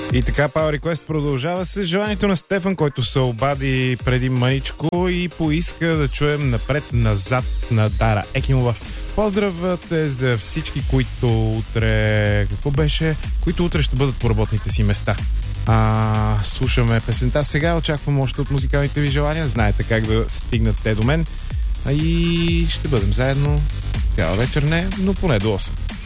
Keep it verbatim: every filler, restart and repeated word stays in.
И така Power Request продължава с желанието на Стефан, който се обади преди маничко и поиска да чуем напред-назад на Дара Екимова. Поздравът е за всички, които утре... Какво беше? Които утре ще бъдат по работните си места. А, слушаме песента сега, очаквам още от музикалните ви желания. Знаете как да стигнат те до мен. А и ще бъдем заедно. Цяла вечер не, но поне до осем.